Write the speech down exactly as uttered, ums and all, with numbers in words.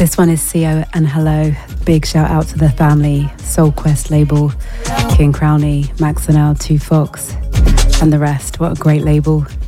This one is C O and Hello. Big shout out to the family, Soul Quest label, King Crowney, Max and L, Two Fox, and the rest. What a great label.